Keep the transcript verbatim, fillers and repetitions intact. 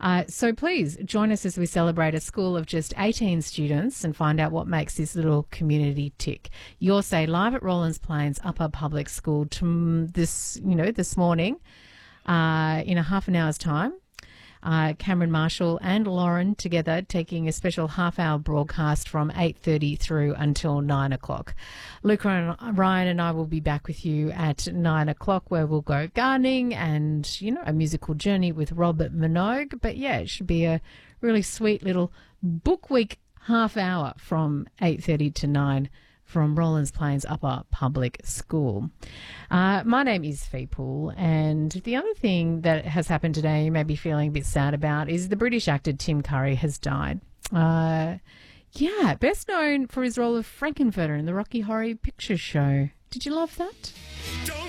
Uh, so please join us as we celebrate a school of just eighteen students and find out what makes this little community tick. Your Say live at Rollins Plains Upper Public School to this, you know, this morning uh, in a half an hour's time. Uh, Cameron Marshall and Lauren together taking a special half-hour broadcast from eight thirty through until nine o'clock. Luca and Ryan and I will be back with you at nine o'clock where we'll go gardening and, you know, a musical journey with Robert Minogue. But, yeah, it should be a really sweet little book week half-hour from eight thirty to nine from Rollins Plains Upper Public School. Uh, my name is Fee Poole, and the other thing that has happened today you may be feeling a bit sad about is the British actor Tim Curry has died. Uh, yeah, best known for his role of Frankenfurter in the Rocky Horror Picture Show. Did you love that?